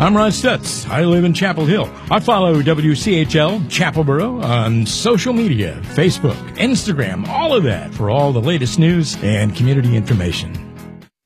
I'm Ron Stutz. I live in Chapel Hill. I follow WCHL Chapelboro on social media, Facebook, Instagram, all of that for all the latest news and community information.